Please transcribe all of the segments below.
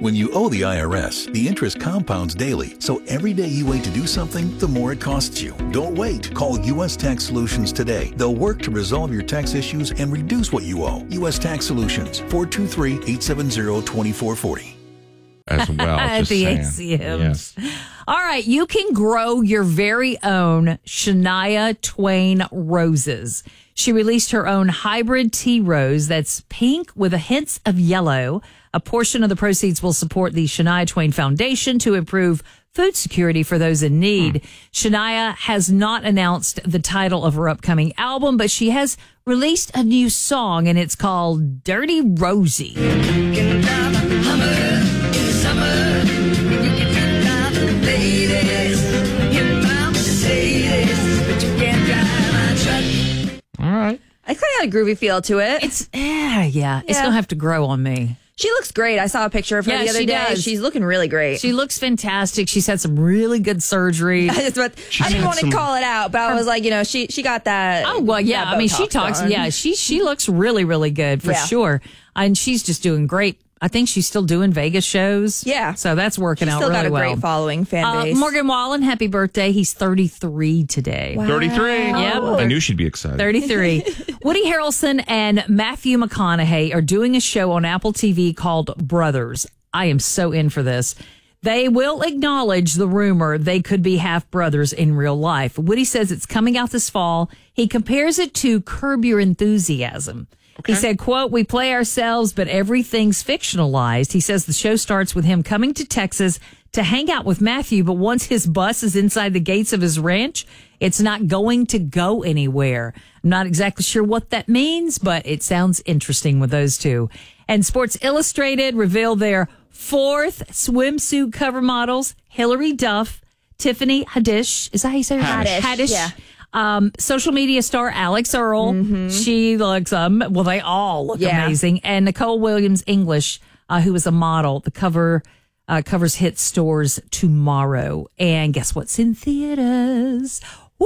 When you owe the IRS, the interest compounds daily, so every day you wait to do something, the more it costs you. Don't wait. Call U.S. Tax Solutions today. They'll work to resolve your tax issues and reduce what you owe. U.S. Tax Solutions, 423-870-2440. As well, At the ACMs. Yes. All right, you can grow your very own Shania Twain roses. She released her own hybrid tea rose that's pink with a hint of yellow. A portion of the proceeds will support the Shania Twain Foundation to improve food security for those in need. Shania has not announced the title of her upcoming album, but she has released a new song, and it's called Dirty Rosie. All right. I kind of had a groovy feel to it. It's it's gonna have to grow on me. She looks great. I saw a picture of her the other day. Does. She's looking really great. She looks fantastic. She's had some really good surgery. I didn't want to call it out, but I was like, she got that. Oh well, yeah. that I mean, she Botox talks. done. Yeah, she looks really, really good for sure, and she's just doing great. I think she's still doing Vegas shows. Yeah, so that's working out still really well. Got a great following fan base. Morgan Wallen, happy birthday! He's 33 today. Wow. 33. Yep. I knew she'd be excited. 33. Woody Harrelson and Matthew McConaughey are doing a show on Apple TV called Brothers. I am so in for this. They will acknowledge the rumor they could be half brothers in real life. Woody says it's coming out this fall. He compares it to Curb Your Enthusiasm. Okay. He said, quote, "We play ourselves, but everything's fictionalized." He says the show starts with him coming to Texas to hang out with Matthew, but once his bus is inside the gates of his ranch, it's not going to go anywhere. I'm not exactly sure what that means, but it sounds interesting with those two. And Sports Illustrated revealed their fourth swimsuit cover models, Hilary Duff, Tiffany Haddish. Is that how you say her name? Haddish. Yeah. Social media star Alex Earle. She looks, they all look amazing. And Nicole Williams English, who is a model. The cover covers hit stores tomorrow. And guess what's in theaters?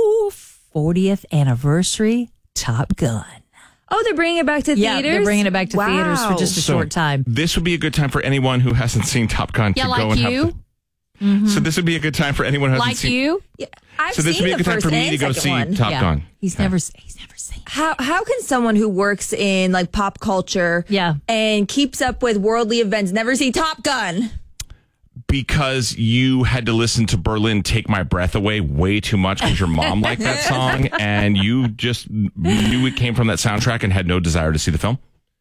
40th anniversary Top Gun. Oh, they're bringing it back to theaters? Yeah, they're bringing it back to theaters for just a short time. This would be a good time for anyone who hasn't seen Top Gun to go and have So this would be a good time for anyone who hasn't seen. Like you? Yeah, I've so this seen would be a the good time first for me and to go second see one. Top Gun. He's never seen. How can someone who works in like pop culture and keeps up with worldly events never see Top Gun? Because you had to listen to Berlin Take My Breath Away way too much because your mom liked that song and you just knew it came from that soundtrack and had no desire to see the film?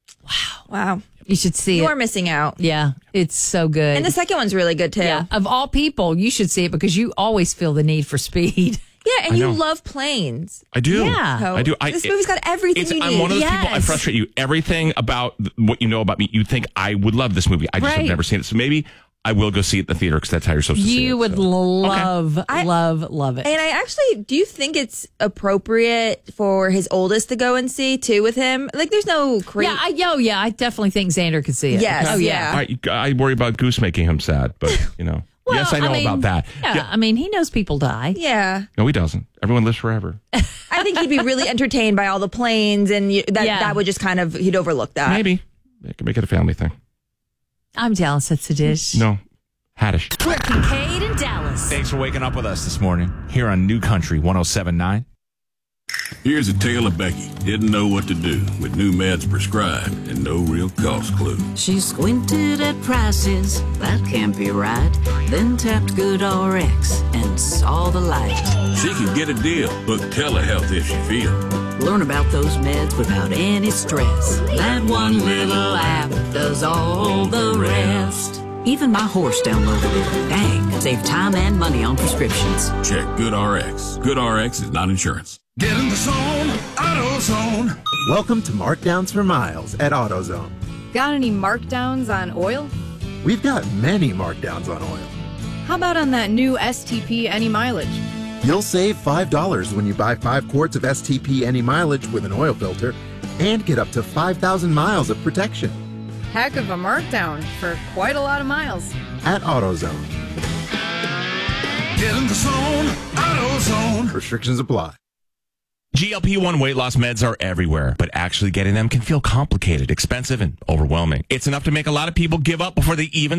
Wow. You should see it. You are missing out. Yeah, it's so good. And the second one's really good too. Yeah, of all people, you should see it because you always feel the need for speed. Yeah, and you love planes. I do. Yeah. I do. This movie's got everything you need. I'm one of those people, I frustrate you. Everything about what you know about me, you think I would love this movie. I just have never seen it. So maybe I will go see it in the theater because that's how you're supposed to see it. You would love it. And I actually, do you think it's appropriate for his oldest to go and see too with him? Like, there's no creep. Yeah, I definitely think Xander could see it. Yes. Oh, yeah. I worry about Goose making him sad, but Well, yes, I know about that. Yeah, I mean, he knows people die. Yeah. No, he doesn't. Everyone lives forever. I think he'd be really entertained by all the planes, and that would just kind of, he'd overlook that. Maybe. They can make it a family thing. I'm Dallas. That's the dish. No. Haddish. Brooke Kincaid in Dallas. Thanks for waking up with us this morning here on New Country 107.9. Here's a tale of Becky. Didn't know what to do with new meds prescribed and no real cost clue. She squinted at prices, that can't be right. Then tapped GoodRx and saw the light. She can get a deal. Book telehealth if she feels. Learn about those meds without any stress. That one little app does all the rest. Even my horse downloaded it. Dang, save time and money on prescriptions. Check GoodRx. GoodRx is not insurance. Get in the zone, AutoZone. Welcome to Markdowns for Miles at AutoZone. Got any markdowns on oil? We've got many markdowns on oil. How about on that new STP Any Mileage? You'll save $5 when you buy 5 quarts of STP Any Mileage with an oil filter and get up to 5,000 miles of protection. Heck of a markdown for quite a lot of miles. At AutoZone. Get in the zone, AutoZone. Restrictions apply. GLP-1 weight loss meds are everywhere, but actually getting them can feel complicated, expensive, and overwhelming. It's enough to make a lot of people give up before they even